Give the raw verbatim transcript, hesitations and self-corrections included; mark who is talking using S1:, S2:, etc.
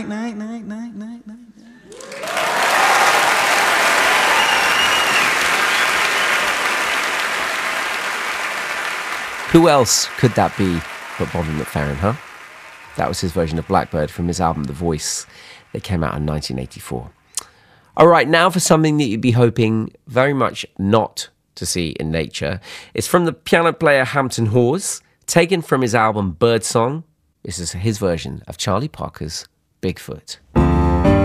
S1: Night, night, night, night, night.
S2: Who else could that be but Bobby McFerrin, huh? That was his version of Blackbird from his album The Voice that came out in nineteen eighty-four. All right, now for something that you'd be hoping very much not to see in nature. It's from the piano player Hampton Hawes, taken from his album Birdsong. This is his version of Charlie Parker's Bigfoot.